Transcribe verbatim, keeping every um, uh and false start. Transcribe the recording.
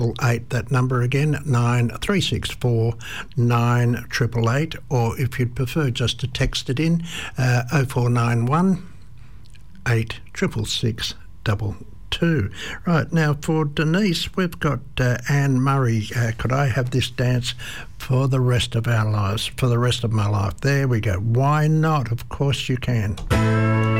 eight, that number again, nine three six four nine eight eight eight, or if you'd prefer just to text it in, uh, oh four nine one eight six six double two. Right, now for Denise, we've got uh, Anne Murray, uh, Could I Have This Dance for the Rest of Our Lives, for the rest of my life. There we go. Why not? Of course you can.